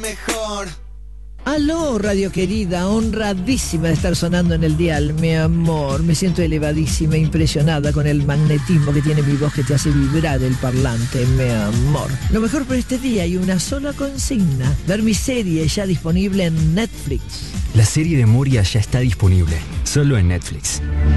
Mejor. Aló, radio querida, honradísima de estar sonando en el dial, mi amor. Me siento elevadísima, impresionada con el magnetismo que tiene mi voz que te hace vibrar el parlante, mi amor. Lo mejor por este día y una sola consigna: ver mi serie ya disponible en Netflix. La serie de Moria ya está disponible, solo en Netflix.